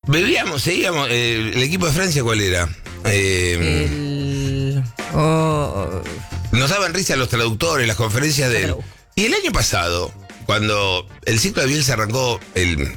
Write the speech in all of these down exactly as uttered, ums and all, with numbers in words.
bebíamos, seguíamos. Eh, ¿El equipo de Francia cuál era? Eh, El... Oh, nos daban risa los traductores, las conferencias de él. Y el año pasado, cuando el ciclo de Bielsa arrancó, el...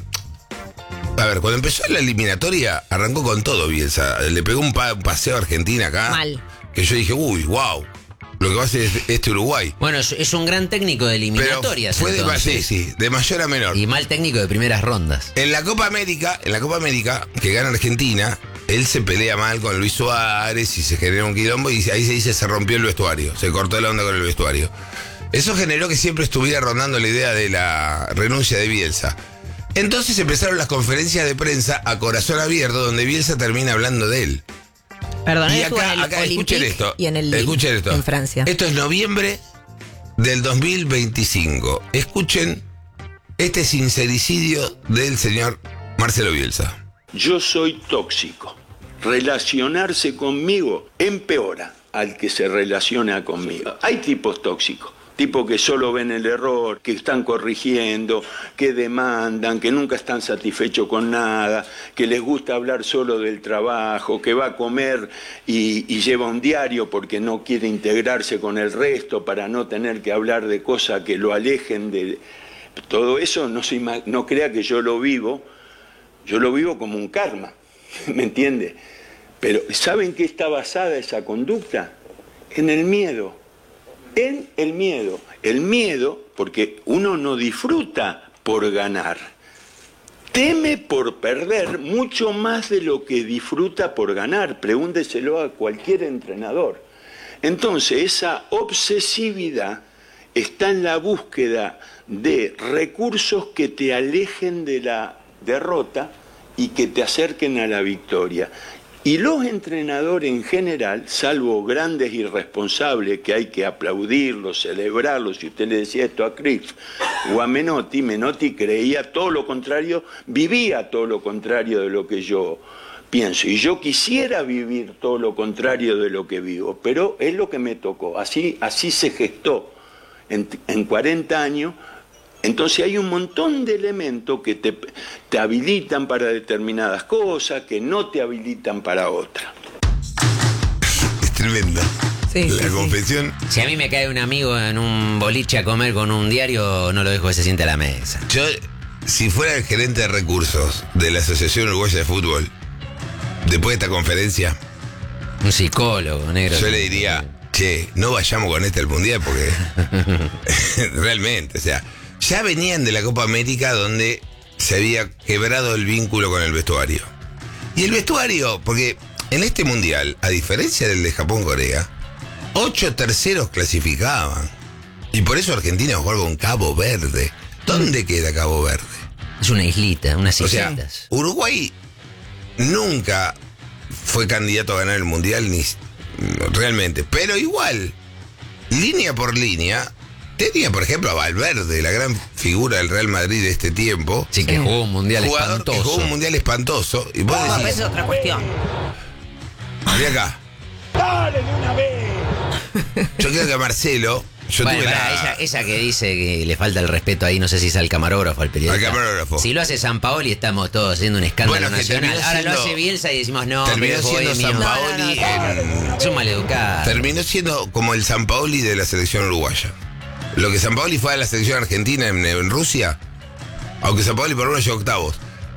A ver, cuando empezó la eliminatoria, arrancó con todo Bielsa. Le pegó un, pa- un paseo a Argentina acá. Mal. Que yo dije, uy, wow. Lo que va a hacer este Uruguay. Bueno, es, es un gran técnico de eliminatorias. Pero fue de, entonces. sí, sí, de mayor a menor. Y mal técnico de primeras rondas. En la Copa América, en la Copa América, que gana Argentina, él se pelea mal con Luis Suárez y se genera un quilombo y ahí se dice se rompió el vestuario, se cortó la onda con el vestuario. Eso generó que siempre estuviera rondando la idea de la renuncia de Bielsa. Entonces empezaron las conferencias de prensa a corazón abierto donde Bielsa termina hablando de él. Perdón, Y él estuvo acá, en el acá escuchen Olympique esto. y en el Lille, Escuchen esto. en Francia. Esto es noviembre del dos mil veinticinco. Escuchen este sincericidio del señor Marcelo Bielsa. Yo soy tóxico. Relacionarse conmigo empeora al que se relaciona conmigo. Hay tipos tóxicos. Tipos que solo ven el error, que están corrigiendo, que demandan, que nunca están satisfechos con nada, que les gusta hablar solo del trabajo, que va a comer y, y lleva un diario porque no quiere integrarse con el resto para no tener que hablar de cosas que lo alejen de... Todo eso no, se ima- no crea que yo lo vivo, yo lo vivo como un karma, ¿me entiende? Pero ¿saben qué está basada esa conducta? En el miedo. En el miedo. El miedo, porque uno no disfruta por ganar. Teme por perder mucho más de lo que disfruta por ganar. Pregúnteselo a cualquier entrenador. Entonces, esa obsesividad está en la búsqueda de recursos que te alejen de la derrota y que te acerquen a la victoria. Y los entrenadores en general, salvo grandes irresponsables que hay que aplaudirlos, celebrarlos, si usted le decía esto a Cruyff o a Menotti, Menotti creía todo lo contrario, vivía todo lo contrario de lo que yo pienso. Y yo quisiera vivir todo lo contrario de lo que vivo, pero es lo que me tocó. Así, así se gestó en, en cuarenta años. Entonces hay un montón de elementos que te, te habilitan para determinadas cosas, que no te habilitan para otras. Es tremenda. Sí, la sí, confesión. Si a mí me cae un amigo en un boliche a comer con un diario, no lo dejo que se siente a la mesa. Yo, si fuera el gerente de recursos de la Asociación Uruguaya de Fútbol, después de esta conferencia, Un psicólogo, negro. yo le diría, che, no vayamos con este al Mundial porque realmente, o sea, ya venían de la Copa América donde se había quebrado el vínculo con el vestuario. Y el vestuario, porque en este Mundial, a diferencia del de Japón-Corea, ocho terceros clasificaban. Y por eso Argentina jugó con Cabo Verde. ¿Dónde queda Cabo Verde? Es una islita, unas O sea, islitas. Uruguay nunca fue candidato a ganar el Mundial, ni realmente. Pero igual, línea por línea, tenía, por ejemplo, a Valverde, la gran figura del Real Madrid de este tiempo. Sí, que jugó un mundial Jugador espantoso. que jugó un mundial espantoso. Y vos No, pero decís, eso es otra cuestión. de acá. ¡Dale de una vez! Yo creo que a Marcelo, yo Bueno, tuve pará, la... esa, esa que dice que le falta el respeto ahí, no sé si es al camarógrafo, al periodista. Al camarógrafo. Si lo hace Sampaoli, estamos todos haciendo un escándalo Bueno, que nacional. terminó Ahora lo siendo- hace Bielsa y decimos, no, terminó pero siendo bohemio. Sampaoli en... Es un maleducado. Terminó siendo como el Sampaoli de la selección uruguaya. Lo que Sampaoli fue a la selección argentina en, en Rusia, aunque Sampaoli por uno llegó a octavos,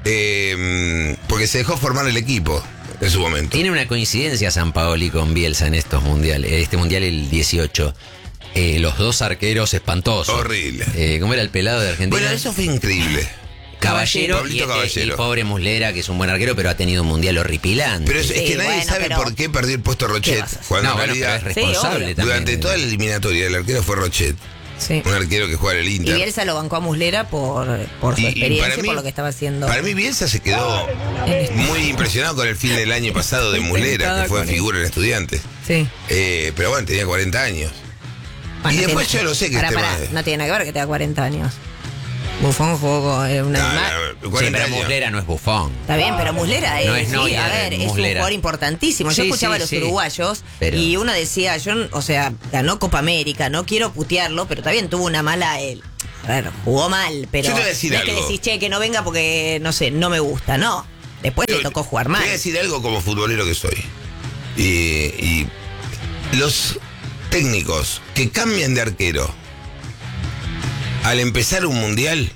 eh, porque se dejó formar el equipo en su momento. Tiene una coincidencia Sampaoli con Bielsa en estos mundiales. Este mundial el dieciocho. Eh, los dos arqueros espantosos. Horrible. Eh, ¿Cómo era el pelado de Argentina? Bueno, eso fue increíble. Caballero, Pablito y, este- Caballero. y pobre Muslera, que es un buen arquero, pero ha tenido un mundial horripilante. Pero es, es Sí, que nadie bueno, sabe pero- por qué perdió el puesto ¿Qué Rochet. vas a hacer? Cuando no, en bueno, pero realidad, es responsable obvio. también. durante toda la eliminatoria, el arquero fue Rochet. Sí. Un arquero que juega en el Y Inter. Bielsa lo bancó a Muslera por, por su Y- y experiencia para y mí- por lo que estaba haciendo. Para mí Bielsa se quedó muy impresionado con el fin del año pasado de Muslera, que fue con figura en Estudiantes. Sí. Eh, pero bueno, tenía cuarenta años. Bueno, Y no después tiene- yo lo sé que pará, este pará, ma- no tiene nada que ver que tenga cuarenta años. Buffon jugó con eh, una No, ma- no, Sí, cuarenta pero años. Muslera no es bufón. Está bien, pero Muslera es, No es sí, Neuer, a ver, es un Muslera. jugador importantísimo. Yo Sí, escuchaba sí, a los sí. uruguayos Pero- y uno decía, yo, o sea, ganó Copa América, no quiero putearlo, pero también tuvo una mala él. A ver, jugó mal, pero Yo te voy a decir no es que algo. decís, che, que no venga porque, no sé, no me gusta, no. Después te tocó jugar mal. Voy a decir algo como futbolero que soy. Y, y los técnicos que cambian de arquero al empezar un mundial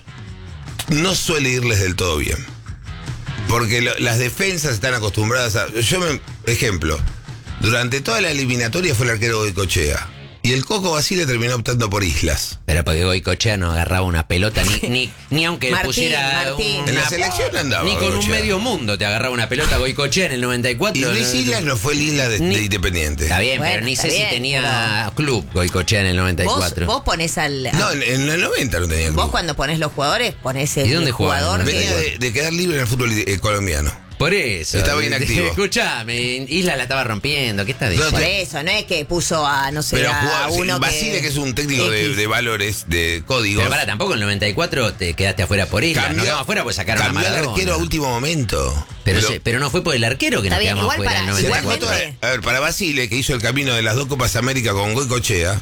no suele irles del todo bien. Porque lo, las defensas están acostumbradas a... Yo me... Ejemplo, durante toda la eliminatoria fue el arquero Goicoechea. Y el Coco Basile terminó optando por Islas. Pero porque Goicoechea no agarraba una pelota ni, ni, ni aunque Martín, pusiera Martín. un- En la una- selección andaba ni con un Goicoechea. medio mundo te agarraba una pelota Goicoechea en el noventa y cuatro. Y Luis Islas no fue el Islas de, Ni- de Independiente. Está bien, Bueno, pero ni está sé bien, si tenía club Goicoechea en el noventa y Vos, cuatro. vos ponés al... No, en, en el noventa no tenía club. Vos cuando ponés los jugadores, ponés el ¿Y dónde jugaban? jugador que... Venía de, de quedar libre en el fútbol eh, colombiano. Por eso. Estaba inactivo. Escuchame, Isla la estaba rompiendo. ¿Qué está No, diciendo? Por eso, no es que puso a, no sé, Pero a jugaba, uno que... Basile, que es un técnico de, X. de valores, de códigos. Pero para, tampoco en el noventa y cuatro te quedaste afuera por Isla. Cambió- No quedamos afuera pues sacaron a cambió al Maradona. arquero a último momento. Pero, se- pero no fue por el arquero que Está nos bien, quedamos igual afuera en el para- Se noventa y atajó cuatro. igualmente- toda- a ver, para Basile, que hizo el camino de las dos Copas América con Goicoechea.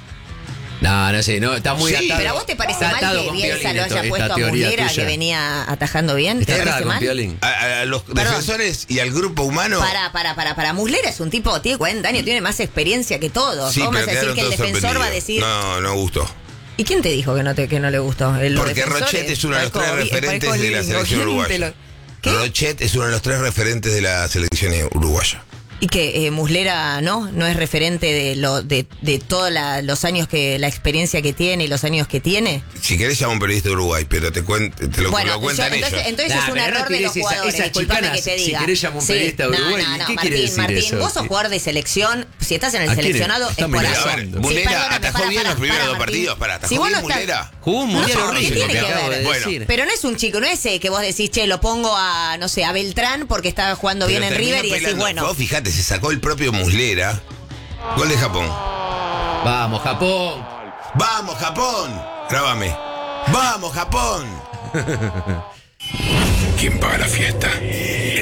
No, no sé, no, está muy Sí, atado. Pero a vos te parece Está mal atado que con Bielsa Piolín lo esto- haya esta puesto a teoría Muslera, tuya. que venía atajando bien. ¿Te Está atado parece con mal? Piolín. A, a los Perdón. defensores y al grupo humano. Para, para, para, para. Muslera es un tipo, tiene cuarenta años, tiene más experiencia que todos. Sí, ¿Cómo vas pero a decir quedaron que el todos defensor va a sorprendidos. decir? No, no gustó. ¿Y quién te dijo que no te que no le gustó? El- los Porque defensores, Rochet es uno de los tres Paco- referentes Paco de la Lindo, selección ¿quién te uruguaya. lo- ¿Qué? Rochet es uno de los tres referentes de la selección uruguaya. Y que eh, Muslera no, no es referente de lo de, de todos los años que la experiencia que tiene y los años que tiene. Si querés llama a un periodista de Uruguay, pero te, cuen- te lo, Bueno, lo cuentan yo- entonces, ellos. entonces Nah, es un pero no error de tires los esa- jugadores. esas Disculpame chicanas, que te si diga. querés llama a un periodista de no, Uruguay, no, no, ¿qué Martín, quiere decir Martín, eso? vos sos jugador de selección. Si estás en el ¿A quién seleccionado es está por mirando? eso. A ver, Sí, Mulera perdóname, atajó para, bien para, los primeros para, dos Martín. partidos. Pará, atajó Si vos bien no estás- Mulera. Jugó un mundial No, horrible, ¿qué tiene que que acabo ver? de Bueno. decir. Pero no es un chico, no es eh, que vos decís, che, lo pongo a, no sé, a Beltrán porque estaba jugando Pero bien en terminó River y decís, pelando. bueno. Vos fijate, se sacó el propio Muslera. Gol de Japón. Vamos, Japón. ¡Vamos, Japón! Grábame. ¡Vamos, Japón! ¿Quién paga la fiesta?